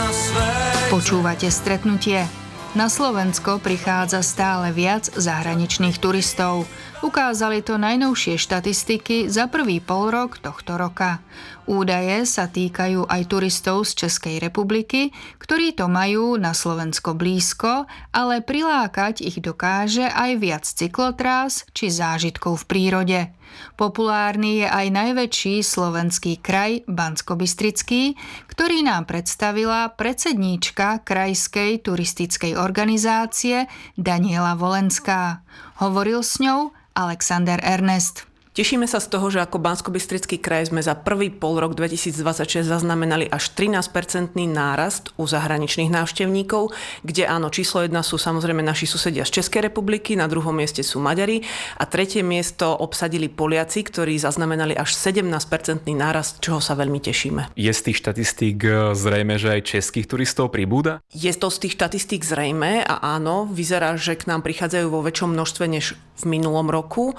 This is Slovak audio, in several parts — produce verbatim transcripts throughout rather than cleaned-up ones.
Počúvate Stretnutie. Na Slovensko prichádza stále viac zahraničných turistov. Ukázali to najnovšie štatistiky za prvý polrok tohto roka. Údaje sa týkajú aj turistov z Českej republiky, ktorí to majú na Slovensko blízko, ale prilákať ich dokáže aj viac cyklotrás či zážitkov v prírode. Populárny je aj najväčší slovenský kraj Banskobystrický, ktorý nám predstavila predsedníčka krajskej turistickej organizácie Daniela Volenská. Hovoril s ňou Alexander Ernest. Tešíme sa z toho, že ako Banskobystrický kraj sme za prvý polrok dvetisícdvadsaťšesť zaznamenali až trinásťpercentný nárast u zahraničných návštevníkov, kde áno, číslo jedna sú samozrejme naši susedia z Českej republiky, na druhom mieste sú Maďari a tretie miesto obsadili Poliaci, ktorí zaznamenali až sedemnásťpercentný nárast, čoho sa veľmi tešíme. Je z tých štatistík zrejme, že aj českých turistov pribúda? Je to z tých štatistík zrejme a áno, vyzerá, že k nám prichádzajú vo väčšom množstve než v minulom roku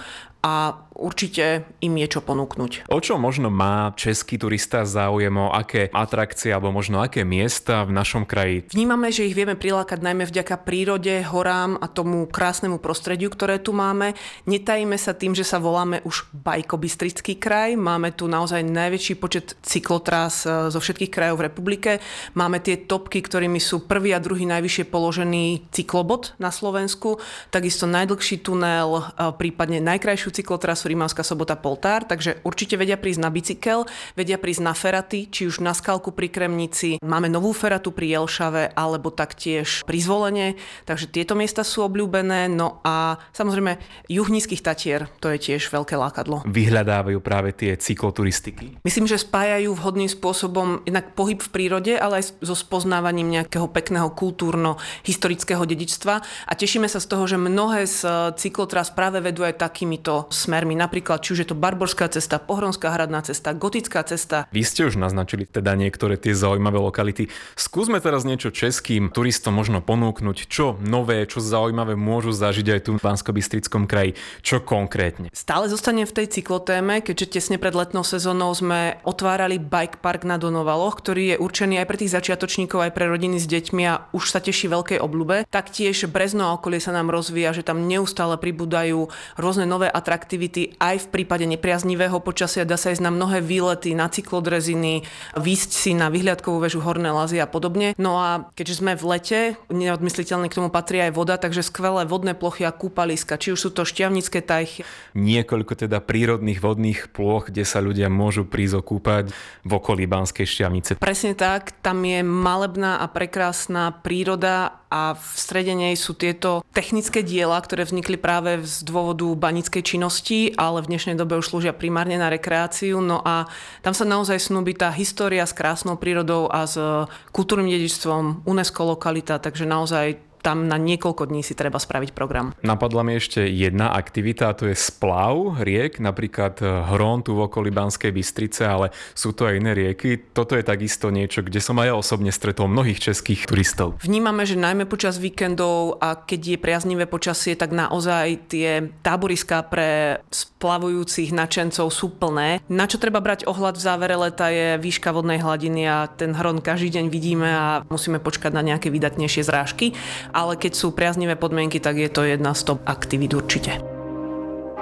a určite im je čo ponúknuť. O čo možno má český turista záujem, o aké atrakcie alebo možno aké miesta v našom kraji? Vnímame, že ich vieme prilákať najmä vďaka prírode, horám a tomu krásnemu prostrediu, ktoré tu máme. Netajíme sa tým, že sa voláme už Bajkobystrický kraj. Máme tu naozaj najväčší počet cyklotrás zo všetkých krajov v republike. Máme tie topky, ktorými sú prvý a druhý najvyššie položený cyklobod na Slovensku. Takisto najdlhší tunel, prípadne najkrajšiu cyklotrasu Rimavská Sobota Poltár, takže určite vedia prísť na bicykel, vedia prísť na feraty, či už na Skalku pri Kremnici, máme novú feratu pri Jelšave, alebo taktiež pri Zvolene, takže tieto miesta sú obľúbené, no a samozrejme juh Nízkych Tatier, to je tiež veľké lákadlo. Vyhľadávajú práve tie cykloturistiky? Myslím, že spájajú vhodným spôsobom jednak pohyb v prírode, ale aj so spoznávaním nejakého pekného kultúrno-historického dedičstva a tešíme sa z toho, že mnohé z cyklotras práve vedú aj takýmito smermi. Napríklad, či už je to Barborská cesta, Pohronská hradná cesta, Gotická cesta. Vy ste už naznačili teda niektoré tie zaujímavé lokality. Skúsme teraz niečo českým turistom možno ponúknuť, čo nové, čo zaujímavé môžu zažiť aj tu v Banskobystrickom kraji. Čo konkrétne? Stále zostanem v tej cyklotéme, keďže tesne pred letnou sezónou sme otvárali bike park na Donovaloch, ktorý je určený aj pre tých začiatočníkov, aj pre rodiny s deťmi a už sa teší veľkej obľúbe. Taktiež Brezno a okolie sa nám rozvíja, že tam neustále pribúdajú rôzne nové atraktivity aj v prípade nepriaznivého počasia. Dá sa ísť na mnohé výlety, na cyklodreziny, výjsť si na vyhliadkovú väžu Horné Lazy a podobne. No a keďže sme v lete, neodmysliteľne k tomu patrí aj voda, takže skvelé vodné plochy a kúpaliska, či už sú to šťavnické tajchy. Niekoľko teda prírodných vodných plôch, kde sa ľudia môžu prísť okúpať v okolí Banskej Štiavnice. Presne tak, tam je malebná a prekrásna príroda a v strede nej sú tieto technické diela, ktoré vznikli práve z dôvodu banickej činnosti, ale v dnešnej dobe už slúžia primárne na rekreáciu. No a tam sa naozaj snúbi tá história s krásnou prírodou a s kultúrnym dedičstvom, UNESCO lokalita, takže naozaj tam na niekoľko dní si treba spraviť program. Napadla mi ešte jedna aktivita, a to je splav riek, napríklad Hron tu v okolí Banskej Bystrice, ale sú to aj iné rieky. Toto je takisto niečo, kde som aj ja osobne stretol mnohých českých turistov. Vnímame, že najmä počas víkendov a keď je priaznivé počasie, tak naozaj tie táboriská pre splavujúcich nadšencov sú plné. Na čo treba brať ohľad v závere leta je výška vodnej hladiny a ten Hron každý deň vidíme a musíme počkať na nejaké vydatnejšie zrážky. Ale keď sú priaznivé podmienky, tak je to jedna z top aktivít určite.